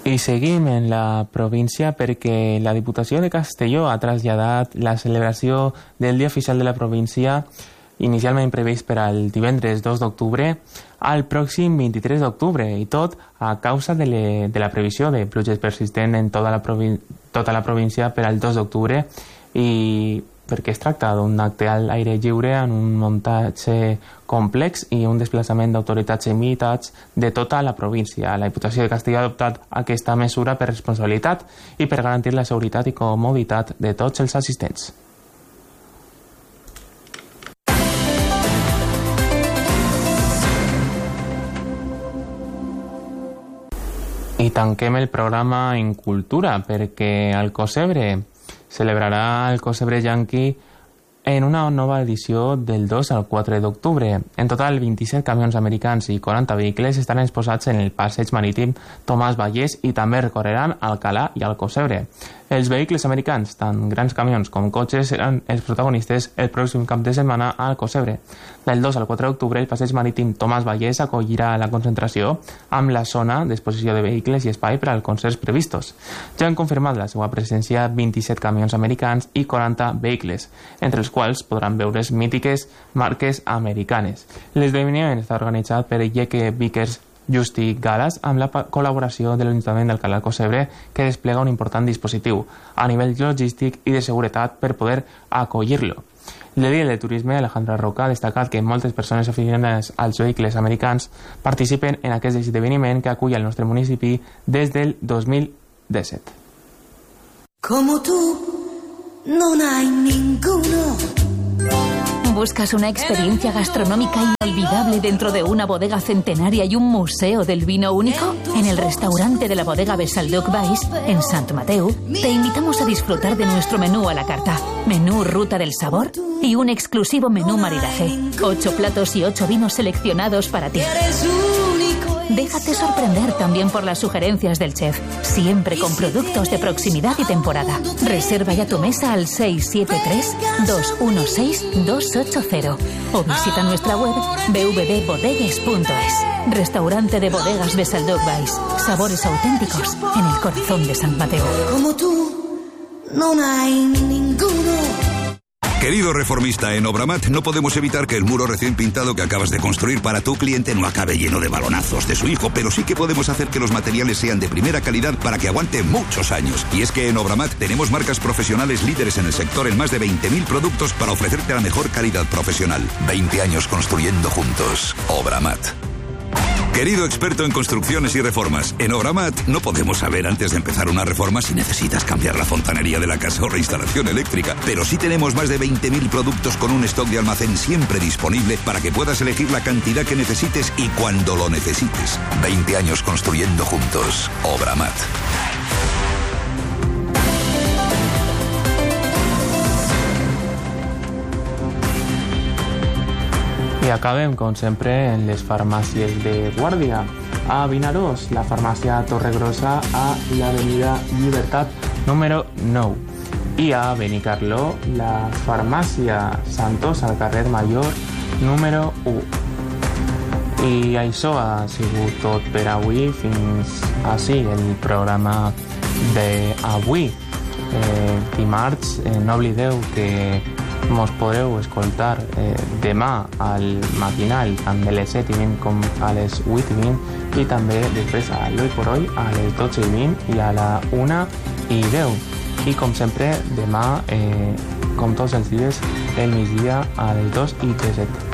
I seguim en la província perquè la Diputació de Castelló ha traslladat la celebració del Dia Oficial de la Província, inicialment previst per al divendres 2 d'octubre, al pròxim 23 d'octubre, i tot a causa de la previsió de pluges persistent en tota la província per al 2 d'octubre, i perquè es tracta d'un acte a l'aire lliure en un muntatge complex i un desplaçament d'autoritats i militars de tota la província. La Diputació de Castelló ha adoptat aquesta mesura per responsabilitat i per garantir la seguretat i comoditat de tots els assistents. I tanquem el programa en cultura perquè el Cosebre celebrarà el Cosebre Yankee en una nova edició del 2 al 4 d'octubre. En total, 27 camions americans i 40 vehicles estaran exposats en el passeig marítim Tomàs Vallès i també recorreran Alcalà i el Cosebre. Els vehicles americans, tant grans camions com cotxes, seran els protagonistes el pròxim cap de setmana al Cosebre. Del 2 al 4 d'octubre, el passeig marítim Tomàs Vallès acollirà la concentració amb la zona d'exposició de vehicles i espai per als concerts previstos. Ja han confirmat la seva presència 27 camions americans i 40 vehicles, entre els quals podran veure's mítiques marques americanes. L'esdeveniment està organitzat per Yeke Vickers Justi Galas amb la col·laboració de l'Ajuntament d'Alcalà del Cosebre, que desplega un important dispositiu a nivell logístic i de seguretat per poder acollir-lo. L'edil de Turisme, Alejandra Roca, ha destacat que moltes persones aficionades als vehicles americans participen en aquest esdeveniment que acull el nostre municipi des del 2017. Como tú, no hay ninguno. ¿Buscas una experiencia gastronómica inolvidable dentro de una bodega centenaria y un museo del vino único? En el restaurante de la bodega Besalduc Baix, en Sant Mateu, te invitamos a disfrutar de nuestro menú a la carta, menú Ruta del Sabor y un exclusivo menú maridaje. 8 platos y 8 vinos seleccionados para ti. Déjate sorprender también por las sugerencias del chef, siempre con productos de proximidad y temporada. Reserva ya tu mesa al 673-216-280 o visita nuestra web www.bodegues.es. Restaurante de Bodegas Besalduc Baix. Sabores auténticos en el corazón de Sant Mateu. Como tú, no hay ninguno. Querido reformista, en Obramat no podemos evitar que el muro recién pintado que acabas de construir para tu cliente no acabe lleno de balonazos de su hijo, pero sí que podemos hacer que los materiales sean de primera calidad para que aguante muchos años. Y es que en Obramat tenemos marcas profesionales líderes en el sector en más de 20.000 productos para ofrecerte la mejor calidad profesional. 20 años construyendo juntos. Obramat. Querido experto en construcciones y reformas, en Obramat no podemos saber antes de empezar una reforma si necesitas cambiar la fontanería de la casa o reinstalación eléctrica, pero sí tenemos más de 20.000 productos con un stock de almacén siempre disponible para que puedas elegir la cantidad que necesites y cuando lo necesites. 20 años construyendo juntos. Obramat. I acabem, com sempre, en les farmàcies de Guàrdia. A Vinaròs, la farmàcia Torregrossa a l'Avenida Llibertat número 9. I a Benicarló, la farmàcia Santos al carrer Major número 1. I això ha sigut tot per avui. Fins així el programa d'avui. Dimarts, no oblideu que mos podeu escoltar demà al matinal, tant de les 7:20 com a les 8:20, i també després a l'Hoy por Hoy a les 12:20 i a la 1:10. I com sempre, demà, com tots els dies, el migdia a les 2:17.